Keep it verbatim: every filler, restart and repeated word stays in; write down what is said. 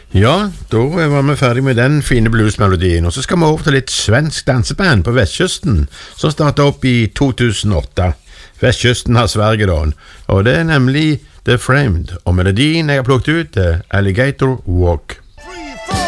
Ja, da var vi ferdig med den fine bluesmelodien, og så skal vi over til litt svensk danseband på Vestkysten, som startet opp i to tusen og åtte. Vestkysten har Sverige da, og det er nemlig The Framed, og melodien jeg har plukket ut er Alligator Walk.